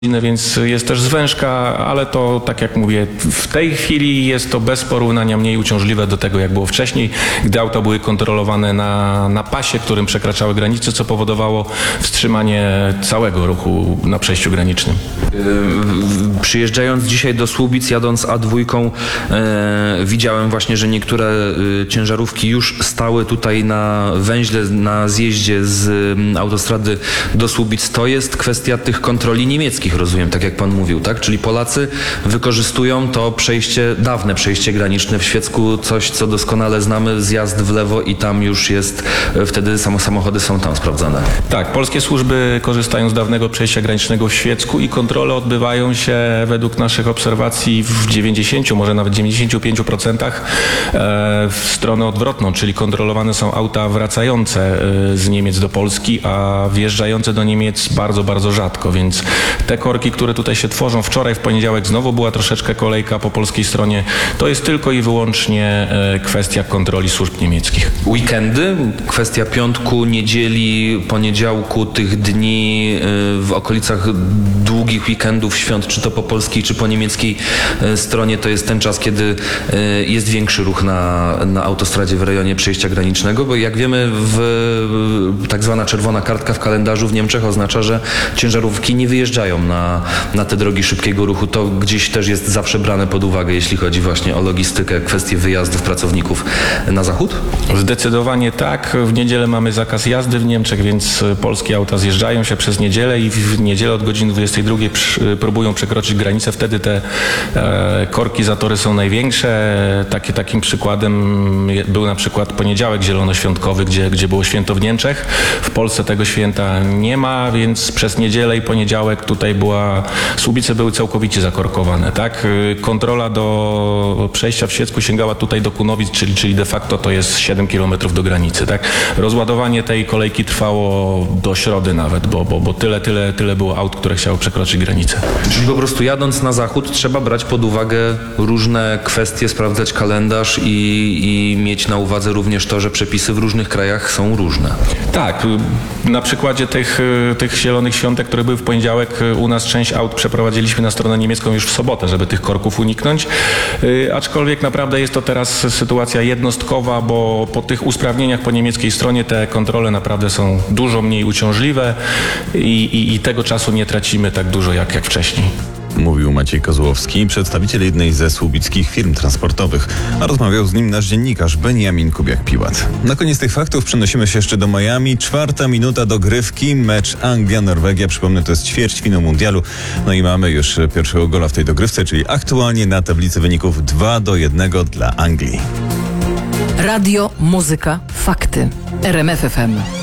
Więc jest też zwężka, ale to, tak jak mówię, w tej chwili jest to bez porównania mniej uciążliwe do tego, jak było wcześniej, gdy auta były kontrolowane na pasie, którym przekraczały granice, co powodowało wstrzymanie całego ruchu na przejściu granicznym. Przyjeżdżając dzisiaj do Słubic, jadąc A2, widziałem właśnie, że niektóre ciężarówki już stały tutaj na węźle, na zjeździe z autostrady do Słubic. To jest kwestia tych kontroli niemieckich, rozumiem, tak jak pan mówił, tak? Czyli Polacy wykorzystują to przejście, dawne przejście graniczne w Świecku, coś, co doskonale znamy, zjazd w lewo i tam już jest, wtedy samochody są tam sprawdzane. Tak, polskie służby korzystają z dawnego przejścia granicznego w Świecku i kontrole odbywają się według naszych obserwacji w 90, może nawet 95% w stronę odwrotną, czyli kontrolowane są auta wracające z Niemiec do Polski, a wjeżdżające do Niemiec bardzo, bardzo rzadko, więc te korki, które tutaj się tworzą, wczoraj w poniedziałek znowu była troszeczkę kolejka po polskiej stronie, to jest tylko i wyłącznie kwestia kontroli służb niemieckich. Weekendy, kwestia piątku, niedzieli, poniedziałku, tych dni w okolicach długich weekendów, świąt, czy to po polskiej, czy po niemieckiej stronie, to jest ten czas, kiedy jest większy ruch na autostradzie w rejonie przejścia granicznego, bo jak wiemy, tak zwana czerwona kartka w kalendarzu w Niemczech oznacza, że ciężarówki nie wyjeżdżają na te drogi szybkiego ruchu. To gdzieś też jest zawsze brane pod uwagę, jeśli chodzi właśnie o logistykę, kwestie wyjazdów pracowników na zachód? Zdecydowanie tak. W niedzielę mamy zakaz jazdy w Niemczech, więc polskie auta zjeżdżają się przez niedzielę i w niedzielę od godziny 22 próbują przekroczyć granicę. Wtedy te korki, zatory są największe. Takim przykładem był na przykład poniedziałek zielonoświątkowy, gdzie było święto w Niemczech. W Polsce tego święta nie ma, więc przez niedzielę i poniedziałek tutaj Słubice były całkowicie zakorkowane, tak? Kontrola do przejścia w Świecku sięgała tutaj do Kunowic, czyli de facto to jest 7 km do granicy, tak? Rozładowanie tej kolejki trwało do środy nawet, bo tyle było aut, które chciało przekroczyć granicę. Czyli po prostu jadąc na zachód trzeba brać pod uwagę różne kwestie, sprawdzać kalendarz i mieć na uwadze również to, że przepisy w różnych krajach są różne. Tak, na przykładzie tych zielonych świątek, które były w poniedziałek, u nas część aut przeprowadziliśmy na stronę niemiecką już w sobotę, żeby tych korków uniknąć. Aczkolwiek naprawdę jest to teraz sytuacja jednostkowa, bo po tych usprawnieniach po niemieckiej stronie te kontrole naprawdę są dużo mniej uciążliwe i tego czasu nie tracimy tak dużo jak wcześniej. Mówił Maciej Kozłowski, przedstawiciel jednej ze słubickich firm transportowych, a rozmawiał z nim nasz dziennikarz Beniamin Kubiak-Piłat. Na koniec tych faktów przenosimy się jeszcze do Miami. 4. minuta dogrywki, mecz Anglia-Norwegia. Przypomnę, to jest ćwierćfinał mundialu. No i mamy już pierwszego gola w tej dogrywce, czyli aktualnie na tablicy wyników 2-1 dla Anglii. Radio, muzyka, fakty. RMF FM.